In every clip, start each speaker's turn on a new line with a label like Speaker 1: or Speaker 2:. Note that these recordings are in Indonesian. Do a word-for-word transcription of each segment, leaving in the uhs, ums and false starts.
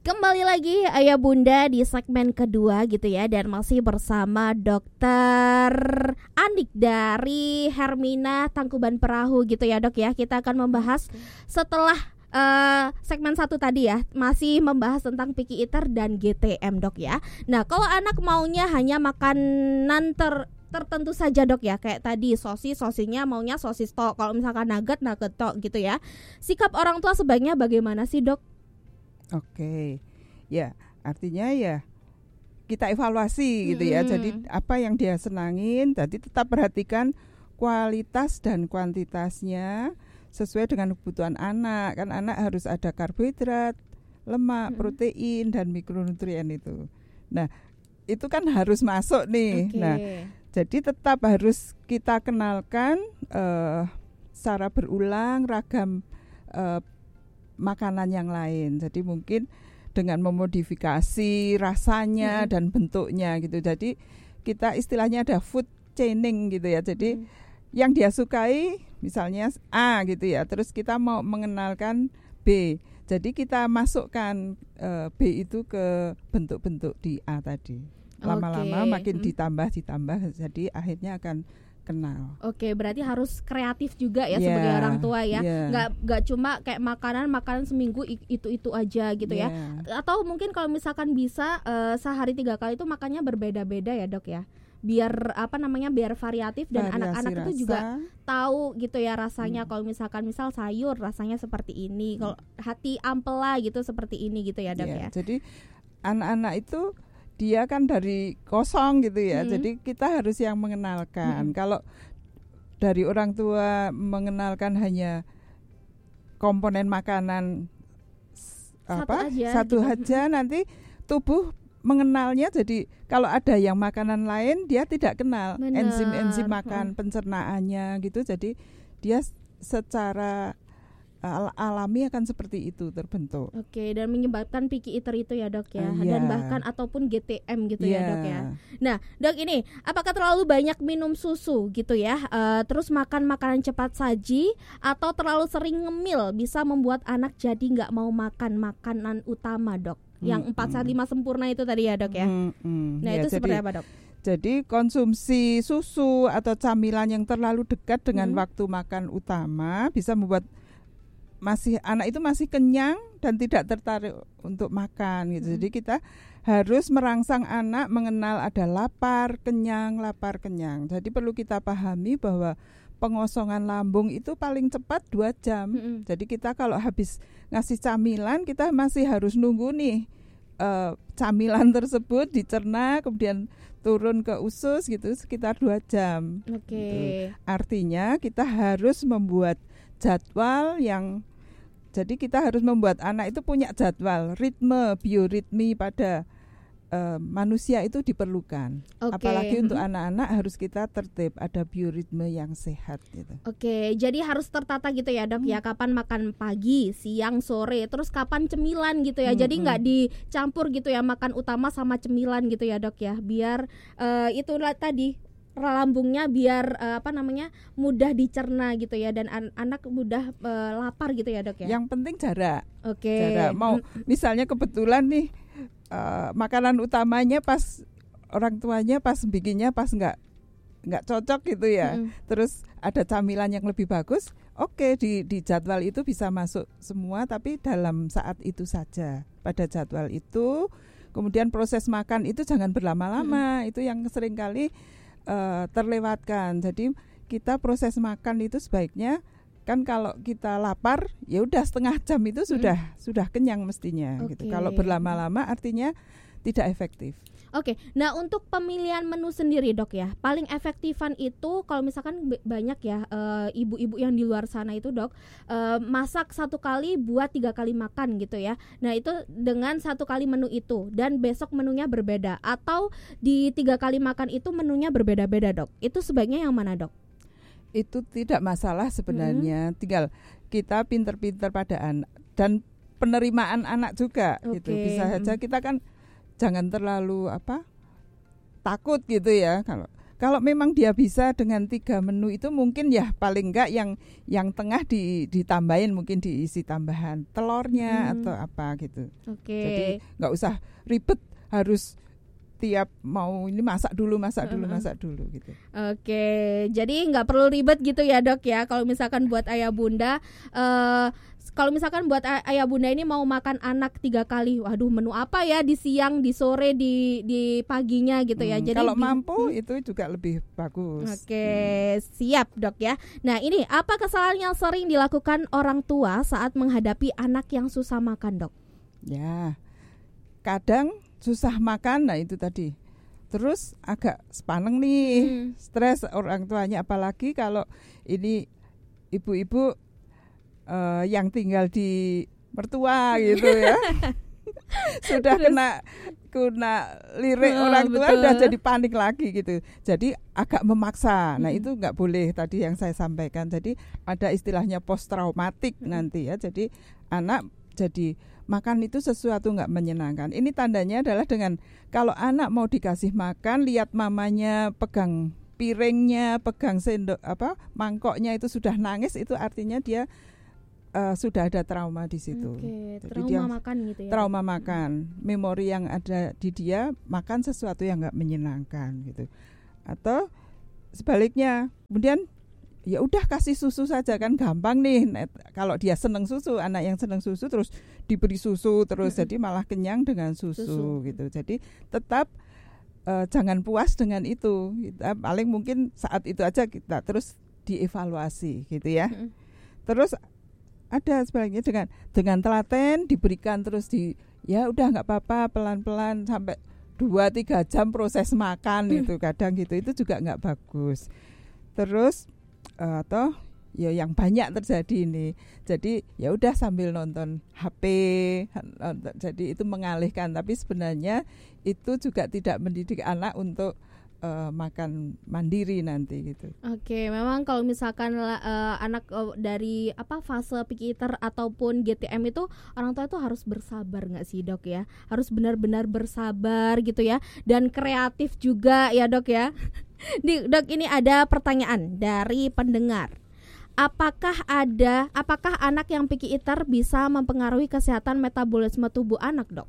Speaker 1: Kembali lagi Ayah Bunda di segmen kedua gitu ya. Dan masih bersama Dokter Andik dari Hermina Tangkuban Perahu gitu ya dok ya. Kita akan membahas setelah uh, segmen satu tadi ya, masih membahas tentang picky eater dan G T M dok ya. Nah kalau anak maunya hanya makanan ter tertentu saja dok ya, kayak tadi sosis, sosinya maunya sosis tok, kalau misalkan nugget, nugget tok gitu ya. Sikap orang tua sebaiknya bagaimana sih dok?
Speaker 2: Oke, ya artinya ya kita evaluasi gitu ya.
Speaker 1: Mm-hmm.
Speaker 2: Jadi apa yang dia senangin, jadi tetap perhatikan kualitas dan kuantitasnya sesuai dengan kebutuhan anak. Kan anak harus ada karbohidrat, lemak, mm-hmm. protein dan mikronutrien itu. Nah itu kan harus masuk nih. Okay. Nah jadi tetap harus kita kenalkan uh, secara berulang ragam uh, makanan yang lain. Jadi mungkin dengan memodifikasi rasanya hmm. dan bentuknya gitu. Jadi kita istilahnya ada food chaining gitu ya. Jadi hmm. yang dia sukai misalnya A gitu ya. Terus kita mau mengenalkan B. Jadi kita masukkan uh, B itu ke bentuk-bentuk di A tadi. Lama-lama okay. makin hmm. ditambah ditambah. Jadi akhirnya akan kenal.
Speaker 1: Oke, berarti harus kreatif juga ya yeah, sebagai orang tua ya. Yeah. Nggak nggak cuma kayak makanan makanan seminggu itu itu aja gitu yeah. ya. Atau mungkin kalau misalkan bisa uh, sehari tiga kali itu makannya berbeda-beda ya dok ya. Biar apa namanya biar variatif dan variasi anak-anak rasa. Itu juga tahu gitu ya rasanya. Hmm. Kalau misalkan misal sayur rasanya seperti ini, kalau hati ampela gitu seperti ini gitu ya dok yeah. ya.
Speaker 2: Jadi anak-anak itu dia kan dari kosong gitu ya, hmm. jadi kita harus yang mengenalkan. Hmm. Kalau dari orang tua mengenalkan hanya komponen makanan
Speaker 1: satu
Speaker 2: apa
Speaker 1: aja,
Speaker 2: satu
Speaker 1: gitu.
Speaker 2: aja, nanti tubuh mengenalnya. Jadi kalau ada yang makanan lain dia tidak kenal. Bener. Enzim-enzim makan hmm. pencernaannya gitu. Jadi dia secara alami akan seperti itu terbentuk.
Speaker 1: Oke, dan menyebabkan picky eater itu ya dok ya,
Speaker 2: uh,
Speaker 1: dan
Speaker 2: yeah.
Speaker 1: bahkan ataupun G T M gitu
Speaker 2: yeah.
Speaker 1: ya dok ya. Nah dok ini, apakah terlalu banyak minum susu gitu ya, uh, terus makan makanan cepat saji atau terlalu sering ngemil bisa membuat anak jadi nggak mau makan makanan utama dok, hmm, yang empat sehat lima sempurna itu tadi ya dok ya. Hmm, hmm. Nah ya, itu jadi, seperti apa dok?
Speaker 2: Jadi konsumsi susu atau camilan yang terlalu dekat dengan hmm. waktu makan utama bisa membuat masih anak itu masih kenyang dan tidak tertarik untuk makan gitu. Hmm. Jadi kita harus merangsang anak mengenal ada lapar, kenyang, lapar, kenyang. Jadi perlu kita pahami bahwa pengosongan lambung itu paling cepat dua jam. Hmm. Jadi kita kalau habis ngasih camilan kita masih harus nunggu nih uh, camilan tersebut dicerna kemudian turun ke usus gitu sekitar dua jam.
Speaker 1: Oke. Okay.
Speaker 2: Gitu. Artinya kita harus membuat jadwal yang, jadi kita harus membuat anak itu punya jadwal, ritme, bioritmi pada uh, manusia itu diperlukan. Okay. Apalagi untuk anak-anak harus kita tertib, ada bioritme yang sehat gitu.
Speaker 1: Oke, okay, jadi harus tertata gitu ya dok hmm. ya, kapan makan pagi, siang, sore, terus kapan cemilan gitu ya. Hmm, jadi nggak hmm. dicampur gitu ya, makan utama sama cemilan gitu ya dok ya, biar uh, itulah tadi lambungnya biar uh, apa namanya mudah dicerna gitu ya, dan an- anak mudah uh, lapar gitu ya dok ya.
Speaker 2: Yang penting jarak.
Speaker 1: Oke. Okay.
Speaker 2: Jarak. Mau misalnya kebetulan nih uh, makanan utamanya pas orang tuanya pas bikinnya pas nggak nggak cocok gitu ya. Mm-hmm. Terus ada camilan yang lebih bagus. Oke, okay, di di jadwal itu bisa masuk semua, tapi dalam saat itu saja pada jadwal itu. Kemudian proses makan itu jangan berlama-lama. Mm-hmm. Itu yang seringkali Uh, terlewatkan. Jadi kita proses makan itu sebaiknya kan kalau kita lapar ya udah setengah jam itu sudah hmm. sudah kenyang mestinya. Okay. Gitu. Kalau berlama-lama artinya tidak efektif.
Speaker 1: Oke, okay. Nah untuk pemilihan menu sendiri dok ya, paling efektifan itu kalau misalkan b- banyak ya uh, ibu-ibu yang di luar sana itu dok uh, masak satu kali buat tiga kali makan gitu ya. Nah itu dengan satu kali menu itu dan besok menunya berbeda, atau di tiga kali makan itu menunya berbeda-beda dok. Itu sebaiknya yang mana dok?
Speaker 2: Itu tidak masalah sebenarnya, hmm. tinggal kita pinter-pinter pada anak dan penerimaan anak juga. Okay. Gitu. Bisa saja kita kan jangan terlalu apa takut gitu ya. Kalau Kalau memang dia bisa dengan tiga menu itu mungkin ya paling enggak yang yang tengah di, ditambahin mungkin diisi tambahan telurnya hmm. atau apa gitu.
Speaker 1: Oke.
Speaker 2: Jadi nggak usah ribet harus tiap mau ini masak dulu masak dulu uh-huh. masak dulu gitu.
Speaker 1: Oke. Jadi nggak perlu ribet gitu ya dok ya. Kalau misalkan buat ayah bunda. Uh, Kalau misalkan buat ay- ayah bunda ini mau makan anak tiga kali, waduh menu apa ya di siang, di sore, di di paginya gitu ya.
Speaker 2: Hmm,
Speaker 1: Jadi
Speaker 2: kalau
Speaker 1: bi-
Speaker 2: mampu
Speaker 1: hmm.
Speaker 2: itu juga lebih bagus.
Speaker 1: Oke,
Speaker 2: hmm.
Speaker 1: siap dok ya. Nah ini apa kesalahan yang sering dilakukan orang tua saat menghadapi anak yang susah makan dok?
Speaker 2: Ya, kadang susah makan, nah itu tadi. Terus agak sepaneng nih, hmm. stres orang tuanya, apalagi kalau ini ibu-ibu Uh, yang tinggal di mertua gitu ya. Sudah Terus, kena kena lirik oh, orang tua betul. Udah jadi panik lagi gitu. Jadi agak memaksa. Nah, hmm. itu enggak boleh tadi yang saya sampaikan. Jadi ada istilahnya post traumatik hmm. nanti ya. Jadi anak jadi makan itu sesuatu enggak menyenangkan. Ini tandanya adalah dengan kalau anak mau dikasih makan lihat mamanya pegang piringnya, pegang sendok apa mangkoknya itu sudah nangis, itu artinya dia Uh, sudah ada trauma di situ.
Speaker 1: Okay,
Speaker 2: Jadi
Speaker 1: trauma
Speaker 2: dia,
Speaker 1: makan gitu ya.
Speaker 2: Trauma makan, memori yang ada di dia makan sesuatu yang nggak menyenangkan gitu. Atau sebaliknya, kemudian ya udah kasih susu saja kan gampang nih. Nah, kalau dia seneng susu, anak yang seneng susu terus diberi susu terus mm-hmm. jadi malah kenyang dengan susu, susu. gitu. Jadi tetap uh, jangan puas dengan itu. Kita paling mungkin saat itu aja kita terus dievaluasi gitu ya. Mm-hmm. Terus ada sebaliknya dengan dengan telaten diberikan terus di ya udah nggak apa-apa pelan-pelan sampai dua tiga jam proses makan hmm. itu kadang gitu itu juga nggak bagus. Terus uh, atau ya yang banyak terjadi ini. Jadi ya udah sambil nonton H P nonton, jadi itu mengalihkan, tapi sebenarnya itu juga tidak mendidik anak untuk Uh, makan mandiri nanti gitu.
Speaker 1: Oke, memang kalau misalkan uh, anak uh, dari apa fase picky eater ataupun G T M itu orang tua itu harus bersabar nggak sih dok ya? Harus benar-benar bersabar gitu ya, dan kreatif juga ya dok ya. Di, dok ini ada pertanyaan dari pendengar. Apakah ada, apakah anak yang picky eater bisa mempengaruhi kesehatan metabolisme tubuh anak dok?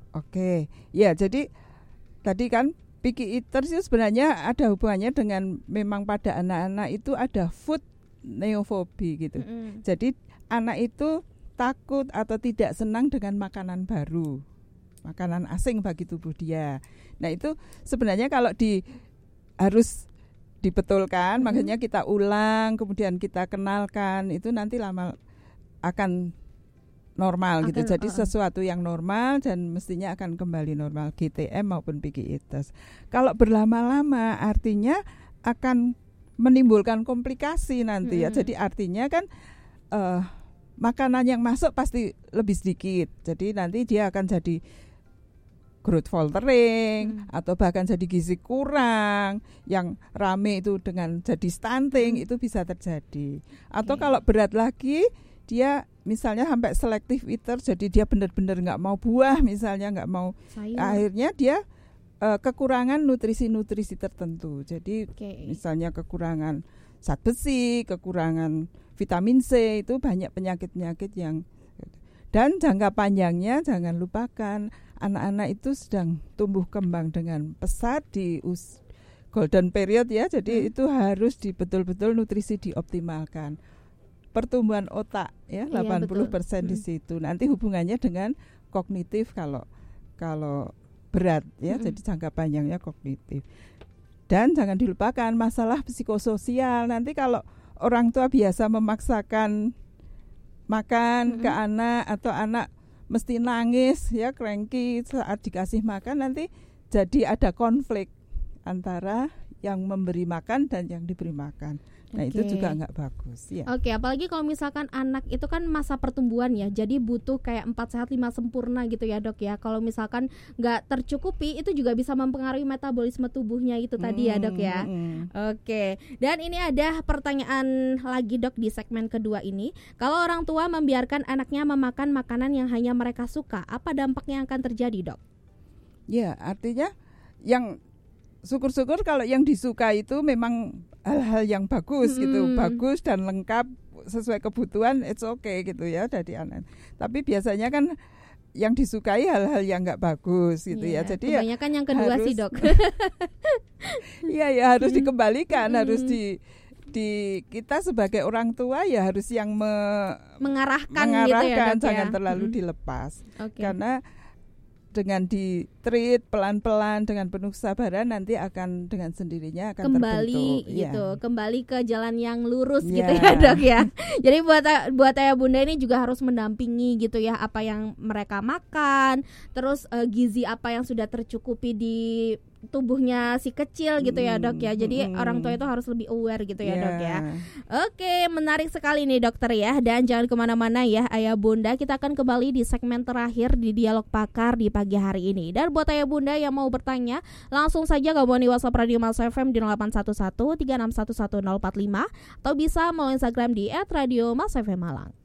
Speaker 2: Oke, ya jadi tadi kan picky eater itu sebenarnya ada hubungannya dengan memang pada anak-anak itu ada food neophobia gitu. Mm-hmm. Jadi anak itu takut atau tidak senang dengan makanan baru, makanan asing bagi tubuh dia. Nah itu sebenarnya kalau di harus dibetulkan, mm-hmm. makanya kita ulang, kemudian kita kenalkan, itu nanti lama akan normal gitu. Akan, Jadi uh, sesuatu yang normal dan mestinya akan kembali normal, G T M maupun picky eaters. Kalau berlama-lama artinya akan menimbulkan komplikasi nanti hmm. ya. Jadi artinya kan uh, makanan yang masuk pasti lebih sedikit. Jadi nanti dia akan jadi growth faltering hmm. atau bahkan jadi gizi kurang, yang rame itu dengan jadi stunting hmm. itu bisa terjadi. Atau okay. kalau berat lagi dia misalnya sampai selective eater, jadi dia benar-benar nggak mau buah misalnya, nggak mau sayur. Akhirnya dia uh, kekurangan nutrisi-nutrisi tertentu. Jadi okay. misalnya kekurangan zat besi, kekurangan vitamin C, itu banyak penyakit-penyakit yang. Dan jangka panjangnya jangan lupakan anak-anak itu sedang tumbuh kembang dengan pesat di us- golden period ya. Jadi hmm. itu harus di betul-betul nutrisi dioptimalkan. Pertumbuhan otak ya delapan puluh persen iya, di situ. Nanti hubungannya dengan kognitif kalau kalau berat ya, mm-hmm. jadi jangka panjangnya kognitif. Dan jangan dilupakan masalah psikososial. Nanti kalau orang tua biasa memaksakan makan mm-hmm. ke anak atau anak mesti nangis ya, cranky saat dikasih makan, nanti jadi ada konflik antara yang memberi makan dan yang diberi makan. Nah okay. itu juga nggak bagus ya.
Speaker 1: Oke, okay, apalagi kalau misalkan anak itu kan masa pertumbuhan ya, jadi butuh kayak empat sehat lima sempurna gitu ya dok ya. Kalau misalkan nggak tercukupi itu juga bisa mempengaruhi metabolisme tubuhnya itu hmm, tadi ya dok ya. Hmm. Oke, okay. Dan ini ada pertanyaan lagi dok di segmen kedua ini. Kalau orang tua membiarkan anaknya memakan makanan yang hanya mereka suka, apa dampaknya yang akan terjadi dok?
Speaker 2: Ya artinya yang syukur-syukur kalau yang disuka itu memang hal-hal yang bagus hmm. gitu, bagus dan lengkap sesuai kebutuhan, it's okay gitu ya dari anak. Tapi biasanya kan yang disukai hal-hal yang nggak bagus gitu yeah, ya. Jadi
Speaker 1: kebanyakan ya, yang kedua harus, sih dok.
Speaker 2: Iya ya harus dikembalikan, hmm. harus di di kita sebagai orang tua ya harus yang me,
Speaker 1: mengarahkan,
Speaker 2: mengarahkan
Speaker 1: gitu ya, dok,
Speaker 2: jangan
Speaker 1: ya?
Speaker 2: terlalu
Speaker 1: hmm.
Speaker 2: dilepas.
Speaker 1: Okay.
Speaker 2: Karena dengan di-treat pelan-pelan dengan penuh kesabaran nanti akan dengan sendirinya akan
Speaker 1: kembali
Speaker 2: terbentuk.
Speaker 1: gitu,
Speaker 2: ya.
Speaker 1: Kembali ke jalan yang lurus
Speaker 2: ya.
Speaker 1: gitu ya dok ya. Jadi buat buat ayah bunda ini juga harus mendampingi gitu ya apa yang mereka makan, terus uh, gizi apa yang sudah tercukupi di tubuhnya si kecil gitu ya dok ya. Jadi hmm. orang tua itu harus lebih aware gitu ya yeah. dok ya. Oke, menarik sekali nih dokter ya. Dan jangan kemana-mana ya ayah bunda. Kita akan kembali di segmen terakhir di Dialog Pakar di pagi hari ini. Dan buat ayah bunda yang mau bertanya, langsung saja gabung di WhatsApp Radio Mas F M di nol delapan satu satu tiga enam satu satu nol empat lima atau bisa melalui Instagram di et radio mas f m malang.